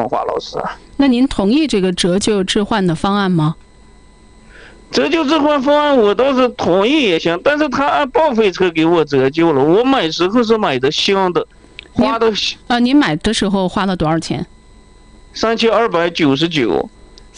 华老师。 那您同意这个折旧置换的方案吗？ 折旧置换方案我倒是同意也行，但是他按报废车给我折旧了，我买时候是买的新的，花的您买的时候花了多少钱 ？3299。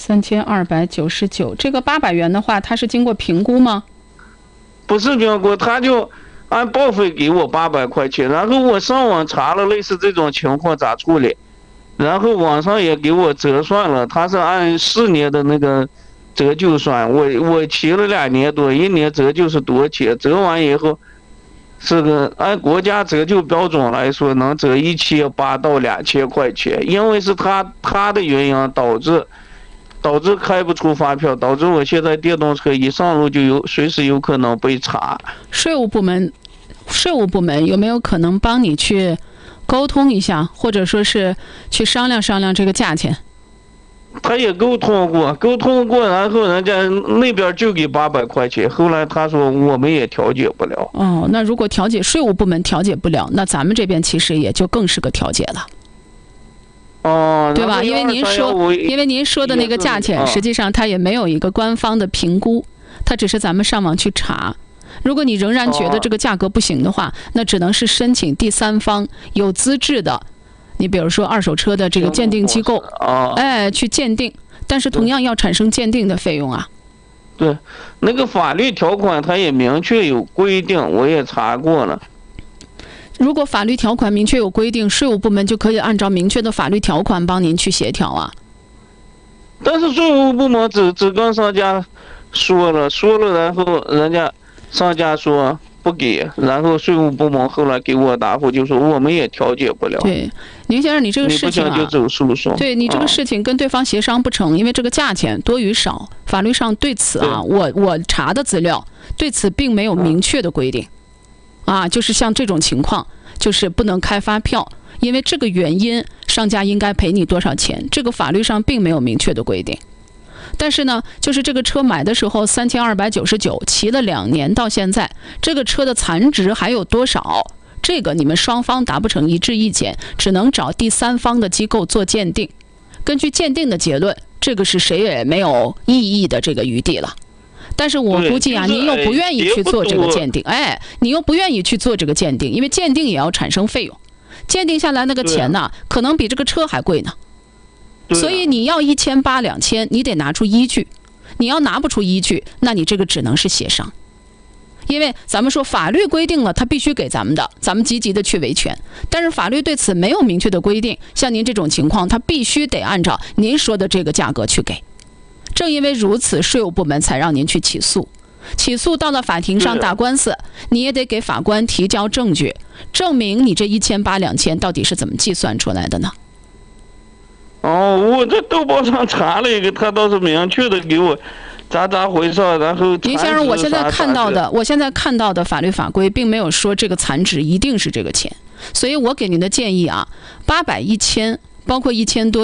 3299，这个800元的话，它是经过评估吗？ 不是评估，他就按报废给我800块钱，然后我上网查了类似这种情况咋处理，然后网上也给我折算了，他是按4年的那个折旧算，我骑了2年多，1年折旧是多钱，折完以后，是个按国家折旧标准来说，能折1800到2000块钱，因为是他的原因导致开不出发票，导致我现在电动车一上路就随时有可能被查。 税务部门有没有可能帮你去沟通一下，或者说是去商量商量这个价钱？ 他也沟通过，然后人家那边就给800块钱，后来他说我们也调解不了。 哦，那如果税务部门调解不了，那咱们这边其实也就更是个调解了。 哦， 对吧？因为您说的那个价钱，实际上它也没有一个官方的评估，它只是咱们上网去查。如果你仍然觉得这个价格不行的话，那只能是申请第三方有资质的，你比如说二手车的这个鉴定机构，去鉴定，但是同样要产生鉴定的费用啊。 对，那个法律条款它也明确有规定，我也查过了。 如果法律条款明确有规定，税务部门就可以按照明确的法律条款帮您去协调啊。 但是税务部门只跟商家说了，然后人家商家说不给，然后税务部门后来给我答复就说我们也调解不了。 对，宁先生，你这个事情你不想就走诉讼。 对，你这个事情跟对方协商不成，因为这个价钱多与少，法律上对此我查的资料对此并没有明确的规定。就是像这种情况，就是不能开发票，因为这个原因，商家应该赔你多少钱，这个法律上并没有明确的规定。但是呢，就是这个车买的时候3299，骑了2年到现在，这个车的残值还有多少？这个你们双方达不成一致意见，只能找第三方的机构做鉴定。根据鉴定的结论，这个是谁也没有异议的这个余地了。但是我估计您又不愿意去做这个鉴定，你又不愿意去做这个鉴定，因为鉴定也要产生费用，鉴定下来那个钱呢，可能比这个车还贵呢。所以你要1800、2000，你得拿出依据。你要拿不出依据，那你这个只能是协商。因为咱们说法律规定了，他必须给咱们的，咱们积极的去维权。但是法律对此没有明确的规定，像您这种情况，他必须得按照您说的这个价格去给。正因为如此，税务部门才让您去起诉。起诉到了法庭上打官司，你也得给法官提交证据，证明你这1800、2000到底是怎么计算出来的呢？ 我在豆瓣上查了一个，他倒是明确的给我咋回事，然后林先生，我现在看到的法律法规并没有说这个残值一定是这个钱，所以我给您的建议800、1000，包括1000多。